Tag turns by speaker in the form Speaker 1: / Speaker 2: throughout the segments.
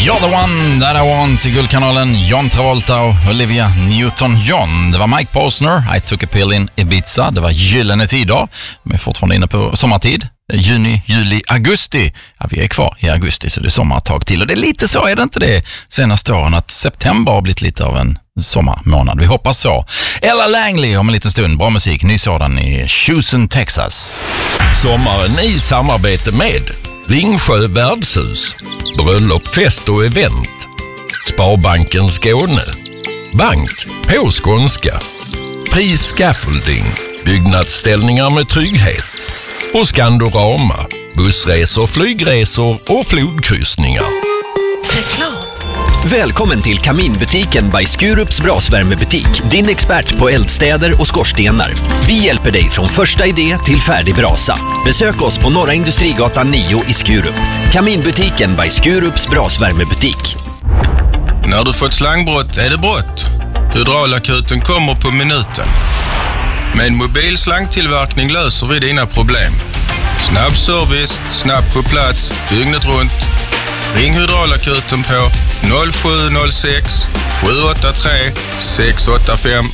Speaker 1: You're the one that I want i Guldkanalen. John Travolta och Olivia Newton-John. Det var Mike Posner, I took a pill in Ibiza. Det var gyllene tider. Vi är fortfarande inne på sommartid. Juni, juli, augusti. Ja, vi är kvar i augusti så det är sommar ett tag till. Och det är lite så, är det inte det? Senaste åren att september har blivit lite av en sommarmånad. Vi hoppas så. Ella Langley om en liten stund. Bra musik, ny sådan i Houston, Texas.
Speaker 2: Sommaren i samarbete med Ringsjö värdshus, bröllop, fest och event, Sparbanken Skåne, bank på skånska, Fri Scaffolding, byggnadsställningar med trygghet och Skandorama, bussresor, flygresor och flodkryssningar.
Speaker 3: Välkommen till Kaminbutiken by Skurups brasvärmebutik, din expert på eldstäder och skorstenar. Vi hjälper dig från första idé till färdig brasa. Besök oss på Norra Industrigatan 9 i Skurup. Kaminbutiken by Skurups brasvärmebutik.
Speaker 4: När du fått slangbrott är det brott. Hydraulakuten kommer på minuten. Med en mobil slangtillverkning löser vi dina problem. Snabb service, snabbt på plats, dygnet runt. Ring Hydraulakuten på 0706 783 685.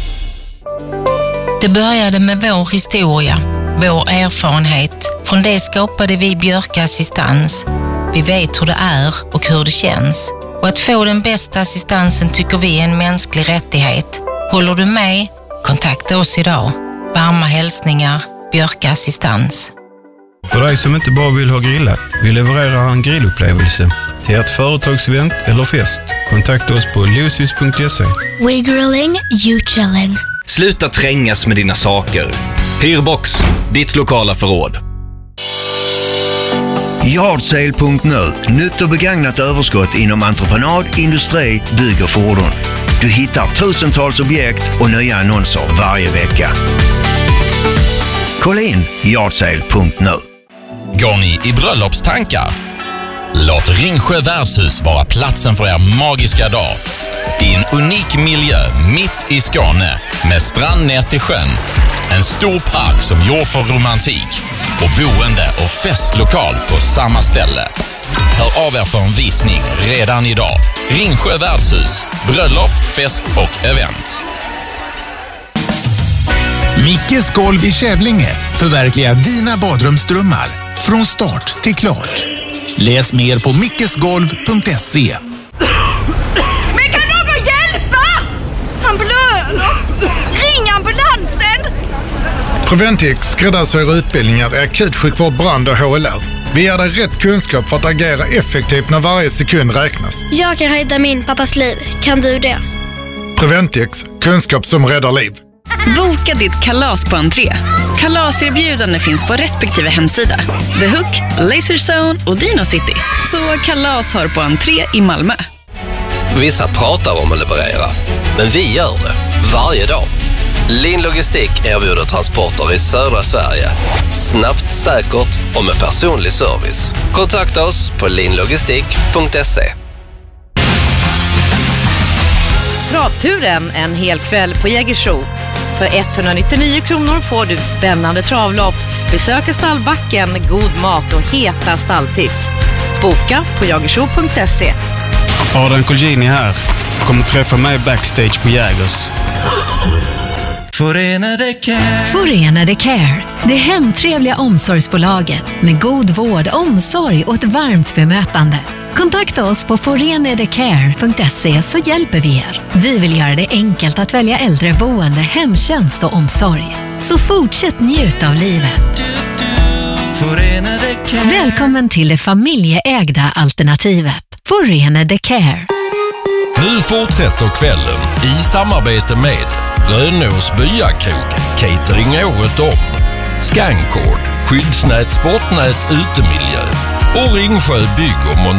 Speaker 5: Det började med vår historia, vår erfarenhet. Från det skapade vi Björka Assistans. Vi vet hur det är och hur det känns. Och att få den bästa assistansen tycker vi är en mänsklig rättighet. Håller du med? Kontakta oss idag. Varma hälsningar, Björka Assistans.
Speaker 6: För dig som inte bara vill ha grillat, vi levererar en grillupplevelse till ert företagsevent eller fest. Kontakta oss på lucis.se.
Speaker 7: We grilling, you chilling.
Speaker 3: Sluta trängas med dina saker. Hyrbox, ditt lokala förråd.
Speaker 8: Yardsale.nu. Nytt och begagnat överskott inom entreprenad, industri, bygg och fordon. Du hittar tusentals objekt och nya annonser varje vecka. Kolla in Yardsale.nu.
Speaker 1: Går ni i bröllopstankar? Låt Ringsjö värdshus vara platsen för er magiska dag. I en unik miljö mitt i Skåne med strand ner till sjön. En stor park som gjord för romantik och boende och festlokal på samma ställe. Hör av er för en visning redan idag. Ringsjö värdshus, bröllop, fest och event.
Speaker 9: Mickes golv i Kävlinge förverkligar dina badrumsdrömmar från start till klart. Läs mer på mickesgolv.se.
Speaker 7: Men kan någon hjälpa? Han blöder. Ring ambulansen.
Speaker 10: Preventix skräddarsyr utbildningar är akutsjukvård, brand och HLR. Vi ger dig rätt kunskap för att agera effektivt när varje sekund räknas.
Speaker 7: Jag kan rädda min pappas liv. Kan du det?
Speaker 10: Preventix, kunskap som räddar liv.
Speaker 11: Boka ditt kalas på entré. Kalaserbjudande finns på respektive hemsida. The Hook, Laserzone och Dino City. Så kalas har på entré i Malmö.
Speaker 12: Vissa pratar om att leverera, men vi gör det varje dag. Lin Logistik erbjuder transporter i södra Sverige. Snabbt, säkert och med personlig service. Kontakta oss på linlogistik.se.
Speaker 13: Travturen en hel kväll på Jägersro. För 199 kronor får du spännande travlopp, besöka stallbacken, god mat och heta stalltips. Boka på jagersro.se.
Speaker 14: Adrian Colgjini här. Kommer träffa mig backstage på Jägers.
Speaker 15: Förenade Care.
Speaker 16: Förenade Care. Det hemtrevliga omsorgsbolaget med god vård, omsorg och ett varmt bemötande. Kontakta oss på forenadecare.se så hjälper vi er. Vi vill göra det enkelt att välja äldreboende, hemtjänst och omsorg. Så fortsätt njuta av livet. Välkommen till det familjeägda alternativet. Förenade Care.
Speaker 2: Nu fortsätter kvällen i samarbete med Rönås Byakrog, catering året om, Skankord, skyddsnät, sportnät, utemiljö och Ringsjö bygg och